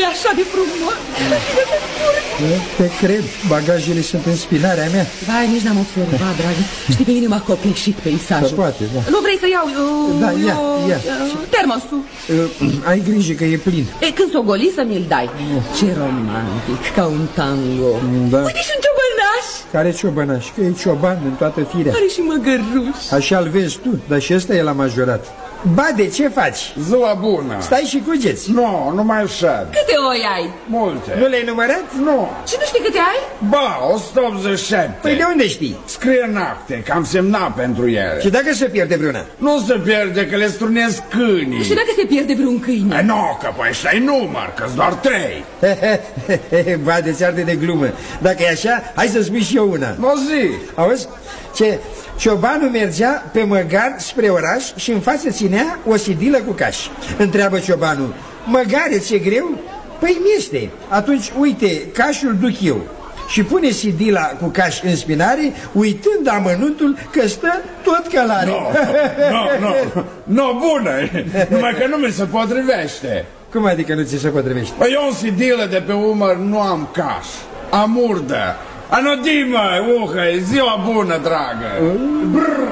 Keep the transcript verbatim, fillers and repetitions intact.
e așa de frumos. Te cred, bagajele sunt în spinarea mea. Vai, nici n-am observat, dragă. Știi, pe mine m-a copleșit peisajul. Se poate, da. Nu vrei să iau uh, Da, ia, eu, ia. uh, termosul? Uh, ai grijă că e plin. E, când s-o goli să mi-l dai. Ce romantic, ca un tango. Da. Uite și un ciobănaș. Care ciobănaș? Că e cioban în toată firea. Are și măgăruș. Așa-l vezi tu, dar și ăsta e la majorat. Bade, ce faci? Ziua bună. Stai și cugeți. Nu, nu mai șad. Câte oi ai? Multe. Nu le-ai numărat? Nu. Și nu știi câte ai? Ba, o sută optzeci și șapte. Păi de unde știi? Scrie în acte că am semnat pentru ele. Și dacă se pierde vreuna? Nu se pierde, că le strunesc câinii. Și dacă se pierde vreun câine? E, nu, că pe ăștia-i număr, că-s doar trei. Bade, ți arde de glumă. Dacă e așa, hai să spui și eu una. O zi. Auzi? Ce? Ciobanul mergea pe măgar spre oraș și în față ținea o sidilă cu caș. Întreabă ciobanul: măgare, ți-e greu? Păi mi-este. Atunci, uite, cașul duc eu. Și pune sidila cu caș în spinare, uitând amănuntul că stă tot călare. Nu, nu, nu, nu, bună, numai că nu mi se potrivește. Cum adică nu ți se potrivește? Păi eu în sidilă de pe umăr nu am caș, am urdă. Anodimă, uhă, ziua bună, dragă.